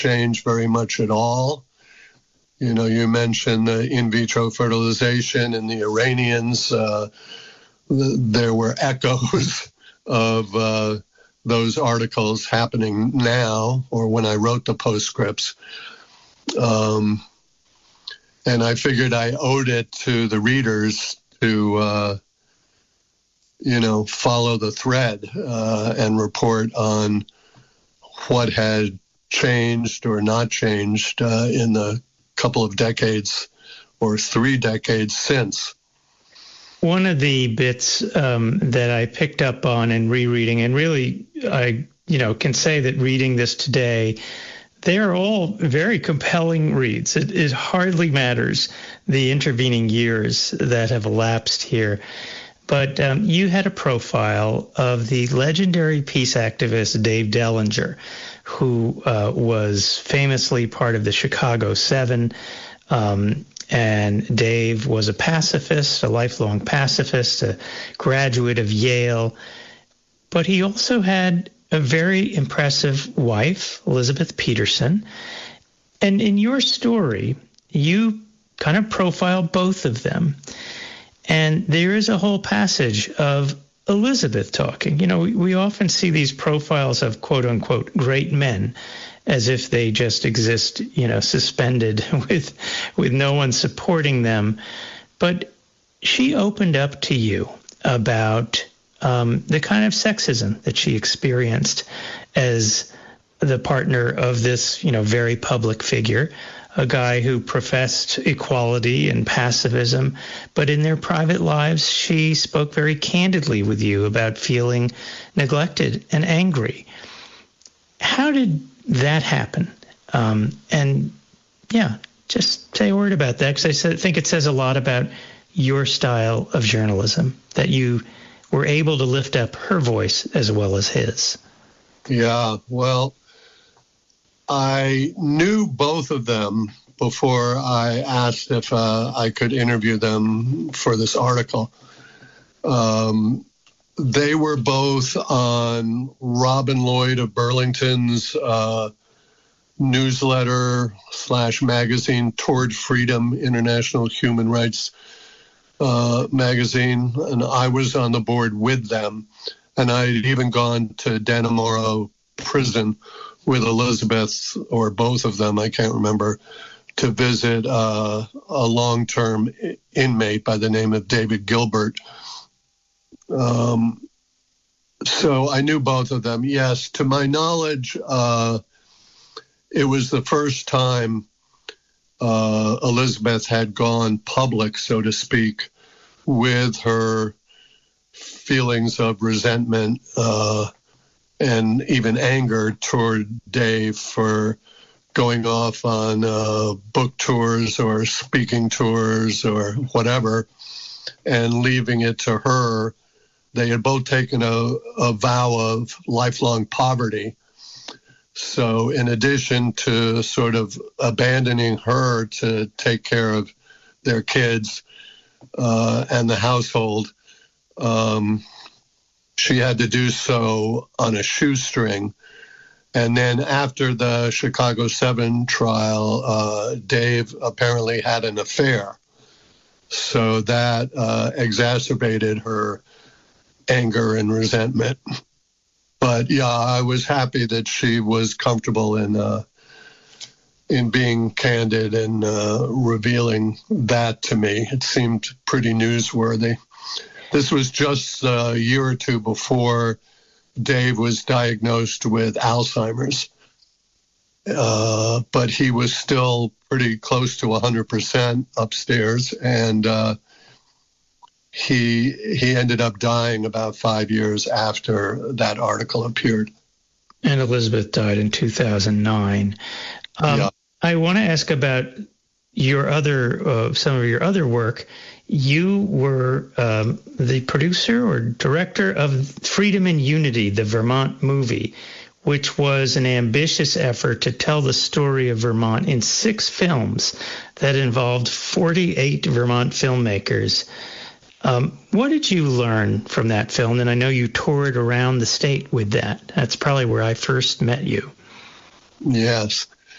change very much at all. You know, you mentioned the in vitro fertilization and the Iranians. There were echoes of those articles happening now, or when I wrote the postscripts. And I figured I owed it to the readers to, follow the thread and report on what had changed or not changed in the couple of decades or 3 decades since. One of the bits that I picked up on in rereading, and really I can say that reading this today, they're all very compelling reads. It hardly matters the intervening years that have elapsed here. But you had a profile of the legendary peace activist Dave Dellinger, who was famously part of the Chicago 7. And Dave was a pacifist, a lifelong pacifist, a graduate of Yale. But he also had a very impressive wife, Elizabeth Peterson. And in your story, you kind of profile both of them. And there is a whole passage of Elizabeth talking. You know, we often see these profiles of quote unquote great men as if they just exist, suspended with no one supporting them. But she opened up to you about the kind of sexism that she experienced as the partner of this, very public figure, a guy who professed equality and pacifism, but in their private lives, she spoke very candidly with you about feeling neglected and angry. How did that happen? Just say a word about that, because I think it says a lot about your style of journalism, that you were able to lift up her voice as well as his. Yeah, well, I knew both of them before I asked if I could interview them for this article. They were both on Robin Lloyd of Burlington's newsletter / magazine, Toward Freedom, International Human Rights magazine, and I was on the board with them. And I had even gone to Dannemora prison with Elizabeth, or both of them, I can't remember, to visit a long-term inmate by the name of David Gilbert. So I knew both of them. Yes, to my knowledge, it was the first time Elizabeth had gone public, so to speak, with her feelings of resentment and even anger toward Dave for going off on book tours or speaking tours or whatever, and leaving it to her. They had both taken a vow of lifelong poverty. So in addition to sort of abandoning her to take care of their kids and the household, she had to do so on a shoestring. And then after the Chicago 7 trial, Dave apparently had an affair. So that exacerbated her anger and resentment. But yeah, I was happy that she was comfortable in being candid and revealing that to me. It seemed pretty newsworthy. This was just a year or two before Dave was diagnosed with Alzheimer's, but he was still pretty close to 100% upstairs, and he ended up dying about 5 years after that article appeared. And Elizabeth died in 2009. Yeah. I want to ask about your other some of your other work. You were the producer or director of Freedom and Unity, the Vermont movie, which was an ambitious effort to tell the story of Vermont in 6 films that involved 48 Vermont filmmakers. What did you learn from that film? And I know you toured around the state with that. That's probably where I first met you. Yes.